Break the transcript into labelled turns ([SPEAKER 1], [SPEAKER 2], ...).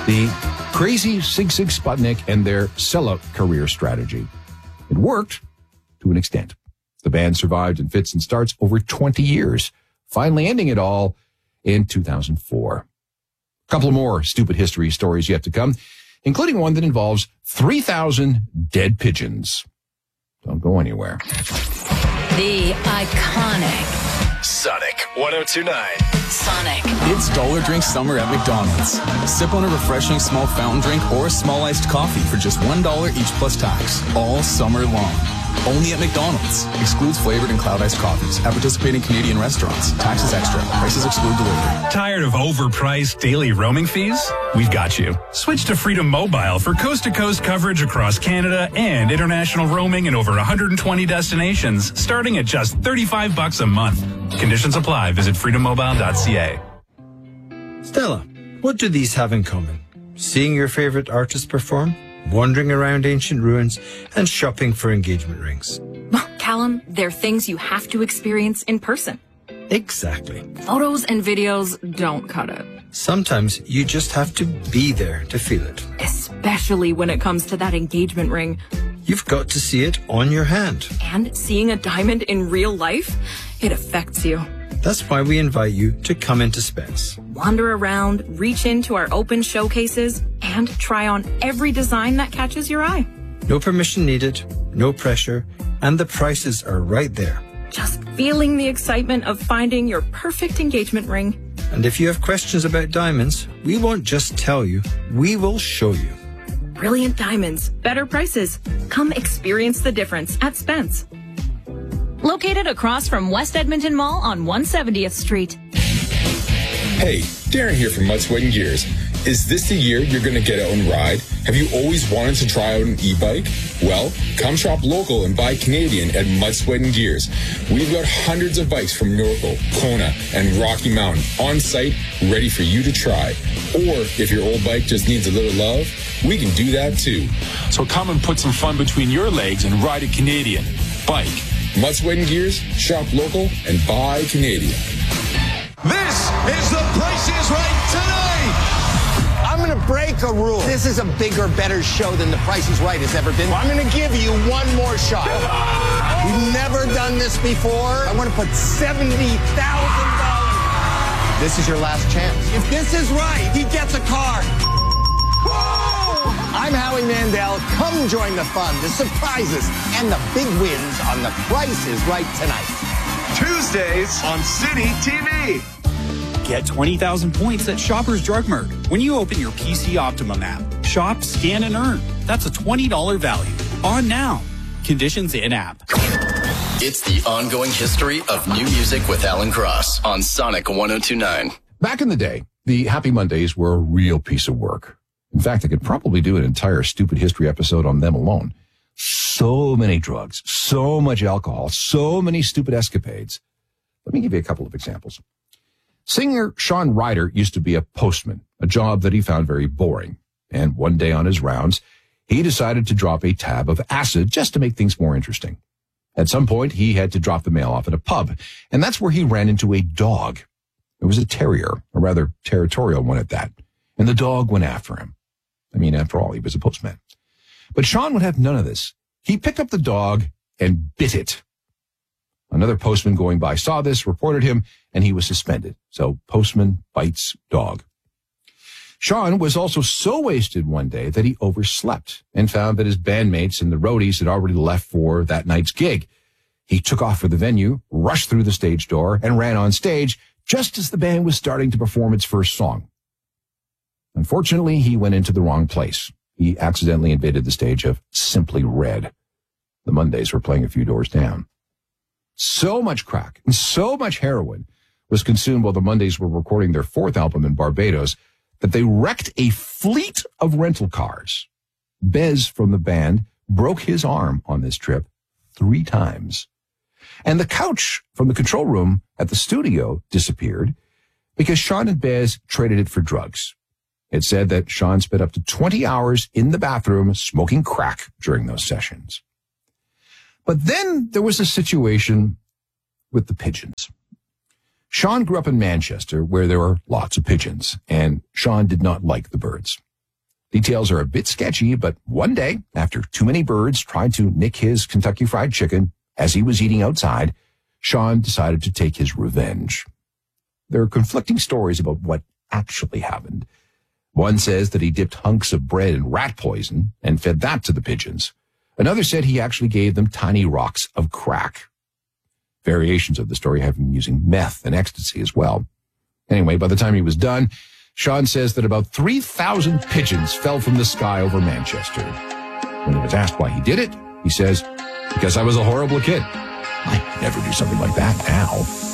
[SPEAKER 1] The crazy Sig Sig Sputnik and their sellout career strategy. It worked to an extent. The band survived in fits and starts over 20 years, finally ending it all in 2004. A couple of more stupid history stories yet to come, including one that involves 3,000 dead pigeons. Don't go anywhere.
[SPEAKER 2] The iconic
[SPEAKER 3] Sonic 102.9.
[SPEAKER 2] Sonic.
[SPEAKER 4] It's Dollar Drink Summer at McDonald's. Sip on a refreshing small fountain drink or a small iced coffee for just $1 each plus tax, all summer long. Only at McDonald's. Excludes flavored and cloud iced coffees. At participating Canadian restaurants. Taxes extra. Prices exclude delivery.
[SPEAKER 5] Tired of overpriced daily roaming fees? We've got you. Switch to Freedom Mobile for coast-to-coast coverage across Canada and international roaming in over 120 destinations, starting at just $35 a month. Conditions apply. Visit freedommobile.ca.
[SPEAKER 6] Stella, what do these have in common? Seeing your favorite artist perform, wandering around ancient ruins, and shopping for engagement rings.
[SPEAKER 7] Well, Callum, they're things you have to experience in person.
[SPEAKER 6] Exactly.
[SPEAKER 7] Photos and videos don't cut it.
[SPEAKER 6] Sometimes you just have to be there to feel it.
[SPEAKER 7] Especially when it comes to that engagement ring.
[SPEAKER 6] You've got to see it on your hand.
[SPEAKER 7] And seeing a diamond in real life, it affects you.
[SPEAKER 6] That's why we invite you to come into Spence.
[SPEAKER 7] Wander around, reach into our open showcases, and try on every design that catches your eye.
[SPEAKER 6] No permission needed, no pressure, and the prices are right there.
[SPEAKER 7] Just feeling the excitement of finding your perfect engagement ring.
[SPEAKER 6] And if you have questions about diamonds, we won't just tell you, we will show you.
[SPEAKER 7] Brilliant diamonds, better prices. Come experience the difference at Spence.
[SPEAKER 2] Located across from West Edmonton Mall on 170th Street.
[SPEAKER 8] Hey, Darren here from Mud, Sweat, and Gears. Is this the year you're going to get out and ride? Have you always wanted to try out an e-bike? Well, come shop local and buy Canadian at Mud, Sweat, and Gears. We've got hundreds of bikes from Norco, Kona, and Rocky Mountain on site, ready for you to try. Or if your old bike just needs a little love, we can do that too.
[SPEAKER 9] So come and put some fun between your legs and ride a Canadian bike.
[SPEAKER 8] Mud, Sweat, and Gears, shop local, and buy Canadian.
[SPEAKER 10] This is The Price is Right tonight.
[SPEAKER 11] I'm going to break a rule. This is a bigger, better show than The Price is Right has ever been. I'm going to give you one more shot. We've never done this before. I want to put $70,000. This is your last chance. If this is right, he gets a car. I'm Howie Mandel. Come join the fun, the surprises, and the big wins on The Price is Right tonight.
[SPEAKER 10] Tuesdays on City TV.
[SPEAKER 12] Get 20,000 points at Shoppers Drug Mart when you open your PC Optimum app. Shop, scan, and earn. That's a $20 value. On now. Conditions in app.
[SPEAKER 3] It's the ongoing history of new music with Alan Cross on Sonic 102.9.
[SPEAKER 1] Back in the day, the Happy Mondays were a real piece of work. In fact, I could probably do an entire stupid history episode on them alone. So many drugs, so much alcohol, so many stupid escapades. Let me give you a couple of examples. Singer Shawn Ryder used to be a postman, a job that he found very boring. And one day on his rounds, he decided to drop a tab of acid just to make things more interesting. At some point, he had to drop the mail off at a pub, and that's where he ran into a dog. It was a terrier, a rather territorial one at that, and the dog went after him. I mean, after all, he was a postman. But Shawn would have none of this. He picked up the dog and bit it. Another postman going by saw this, reported him, and he was suspended. So postman bites dog. Shawn was also so wasted one day that he overslept and found that his bandmates and the roadies had already left for that night's gig. He took off for the venue, rushed through the stage door, and ran on stage just as the band was starting to perform its first song. Unfortunately, he went into the wrong place. He accidentally invaded the stage of Simply Red. The Mondays were playing a few doors down. So much crack and so much heroin was consumed while the Mondays were recording their fourth album in Barbados that they wrecked a fleet of rental cars. Bez from the band broke his arm on this trip 3 times. And the couch from the control room at the studio disappeared because Shawn and Bez traded it for drugs. It said that Shawn spent up to 20 hours in the bathroom smoking crack during those sessions. But then there was a situation with the pigeons. Shawn grew up in Manchester where there were lots of pigeons, and Shawn did not like the birds. Details are a bit sketchy, but one day, after too many birds tried to nick his Kentucky Fried Chicken as he was eating outside, Sean decided to take his revenge. There are conflicting stories about what actually happened. One says that he dipped hunks of bread in rat poison and fed that to the pigeons. Another said he actually gave them tiny rocks of crack. Variations of the story have him using meth and ecstasy as well. Anyway, by the time he was done, Sean says that about 3,000 pigeons fell from the sky over Manchester. When he was asked why he did it, he says, "Because I was a horrible kid. I'd never do something like that now."